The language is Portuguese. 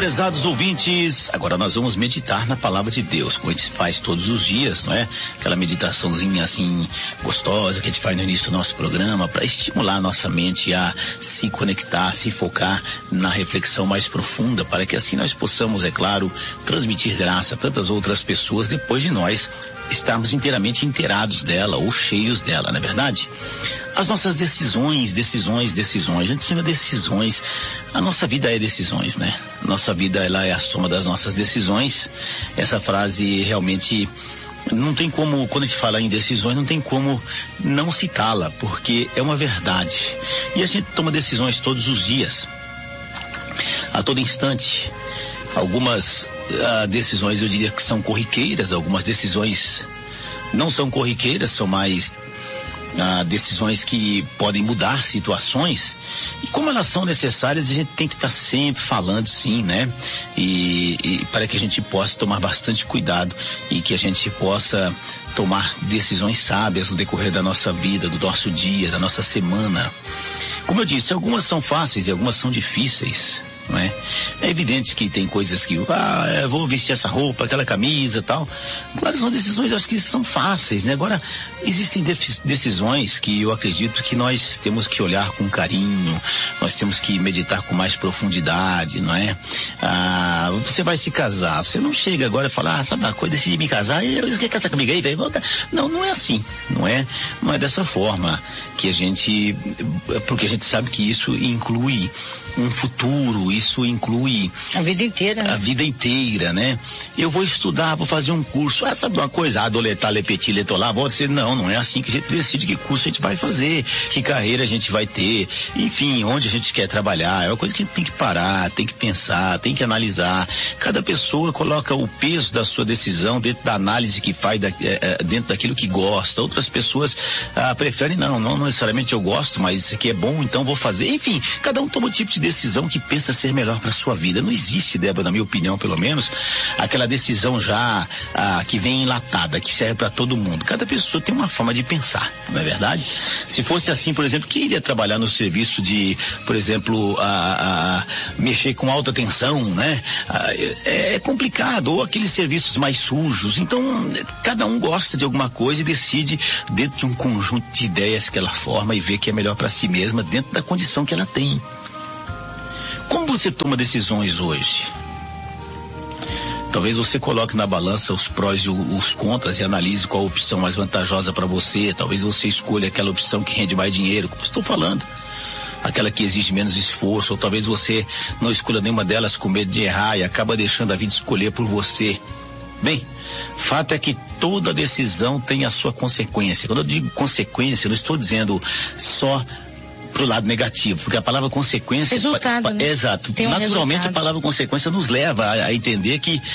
Prezados ouvintes, agora nós vamos meditar na palavra de Deus, como a gente faz todos os dias, não é? Aquela meditaçãozinha assim, gostosa que a gente faz no início do nosso programa, para estimular a nossa mente a se conectar, se focar na reflexão mais profunda, para que assim nós possamos, é claro, transmitir graça a tantas outras pessoas depois de nós estarmos inteiramente inteirados dela ou cheios dela, não é verdade? As nossas decisões, a gente chama decisões, a nossa vida é decisões, né? Nossa vida, ela é a soma das nossas decisões. Essa frase realmente não tem como, quando a gente fala em decisões, não tem como não citá-la, porque é uma verdade. E a gente toma decisões todos os dias, a todo instante. Algumas decisões eu diria que são corriqueiras, algumas decisões não são corriqueiras, são mais decisões que podem mudar situações, e como elas são necessárias, a gente tem que estar sempre falando, sim, né? E para que a gente possa tomar bastante cuidado e que a gente possa tomar decisões sábias no decorrer da nossa vida, do nosso dia, da nossa semana. Como eu disse, algumas são fáceis e algumas são difíceis, não é? É evidente que tem coisas que, eu vou vestir essa roupa, aquela camisa e tal. Claro, são decisões, eu acho que são fáceis, né? Agora, existem decisões que eu acredito que nós temos que olhar com carinho, nós temos que meditar com mais profundidade, não é? Você vai se casar, você não chega agora e fala, sabe uma coisa, decidi me casar, eu quer casar comigo aí, velho? Não é assim, não é dessa forma que a gente, porque a gente sabe que isso inclui um futuro, isso inclui a vida inteira, né? A vida inteira, né? Eu vou estudar, vou fazer um curso, sabe uma coisa, adoletar, lepetir, letolar, vou dizer, não é assim que a gente decide que curso a gente vai fazer, que carreira a gente vai ter, enfim, onde a gente quer trabalhar. É uma coisa que a gente tem que parar, tem que pensar, tem que analisar. Cada pessoa coloca o peso da sua decisão dentro da análise que faz, dentro daquilo que gosta. Outras pessoas preferem, não necessariamente eu gosto, mas isso aqui é bom, então vou fazer. Enfim, cada um toma um tipo de decisão que pensa ser melhor para sua vida. Não existe, Débora, na minha opinião, pelo menos, aquela decisão já que vem enlatada, que serve para todo mundo. Cada pessoa tem uma forma de pensar, não é verdade? Se fosse assim, por exemplo, quem iria trabalhar no serviço de, por exemplo, mexer com alta tensão, né? É complicado, ou aqueles serviços mais sujos. Então, cada um gosta de alguma coisa e decide dentro de um conjunto de ideias que ela forma e vê que é melhor para si mesma dentro da condição que ela tem. Como você toma decisões hoje? Talvez você coloque na balança os prós e os contras e analise qual a opção mais vantajosa para você. Talvez você escolha aquela opção que rende mais dinheiro, como estou falando. Aquela que exige menos esforço, ou talvez você não escolha nenhuma delas com medo de errar e acaba deixando a vida escolher por você. Bem, fato é que toda decisão tem a sua consequência. Quando eu digo consequência, não estou dizendo só pro lado negativo, porque a palavra consequência... Resultado, né? Exato. Naturalmente a palavra consequência nos leva a entender que